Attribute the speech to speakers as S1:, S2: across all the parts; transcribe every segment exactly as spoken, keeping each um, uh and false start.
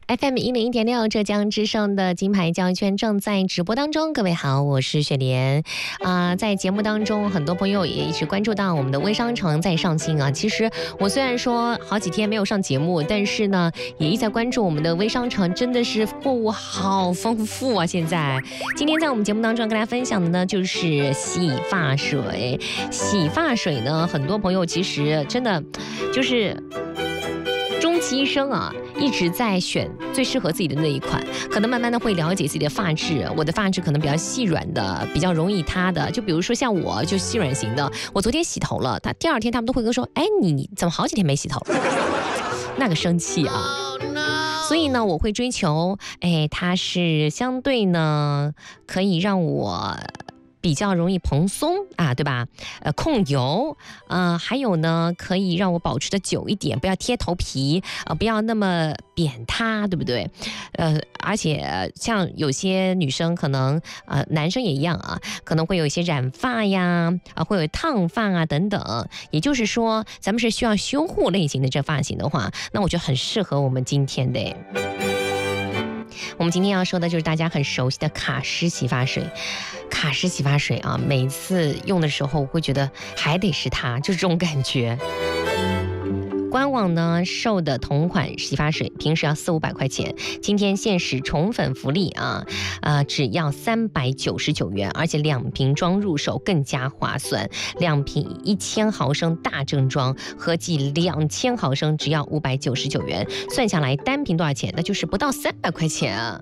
S1: F M 一零一点六浙江之声的金牌教育圈正在直播当中，各位好，我是雪莲啊、呃。在节目当中，很多朋友也一直关注到我们的微商城在上新啊。其实我虽然说好几天没有上节目，但是呢，也一直在关注我们的微商城，真的是货物好丰富啊！现在今天在我们节目当中跟大家分享的呢，就是洗发水。洗发水呢，很多朋友其实真的就是终其一生啊，一直在选最适合自己的那一款，可能慢慢的会了解自己的发质。我的发质可能比较细软的，比较容易塌的。就比如说像我，就细软型的。我昨天洗头了，他第二天他们都会跟我说：“哎，你你怎么好几天没洗头了？”那个生气啊！ Oh, no. 所以呢，我会追求，哎，它是相对呢可以让我比较容易蓬松啊，对吧？呃，控油，呃，还有呢，可以让我保持的久一点，不要贴头皮，呃，不要那么扁塌，对不对？呃，而且像有些女生可能，呃，男生也一样啊，可能会有一些染发呀，啊，会有烫发啊等等。也就是说，咱们是需要修护类型的这发型的话，那我觉得很适合我们今天的。我们今天要说的就是大家很熟悉的卡诗洗发水。卡诗洗发水啊，每次用的时候我会觉得还得是它，就是这种感觉。官网呢售的同款洗发水平时要四五百块钱，今天限时宠粉福利啊，呃，只要三百九十九元，而且两瓶装入手更加划算，两瓶一千毫升大正装，合计两千毫升只要五百九十九元，算下来单瓶多少钱？那就是不到三百块钱啊！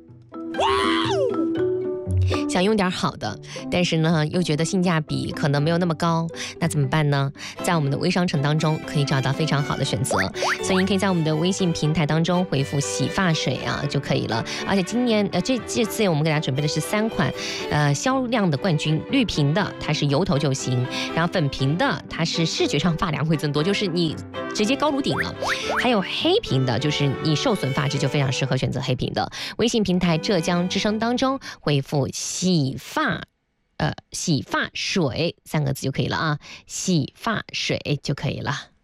S1: 想用点好的，但是呢又觉得性价比可能没有那么高，那怎么办呢？在我们的微商城当中可以找到非常好的选择，所以你可以在我们的微信平台当中回复洗发水啊就可以了。而且今年呃这这次我们给大家准备的是三款呃销量的冠军，绿瓶的它是油头就行，然后粉瓶的它是视觉上发量会增多，就是你直接高颅顶了，还有黑瓶的就是你受损发质就非常适合选择黑瓶的。微信平台浙江之声当中回复洗发呃洗发水三个字就可以了啊，洗发水就可以了。